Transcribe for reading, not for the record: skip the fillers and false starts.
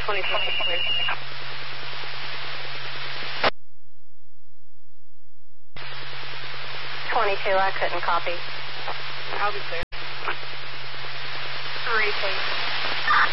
22, clear. 22, I couldn't copy. I'll be clear. 3, please.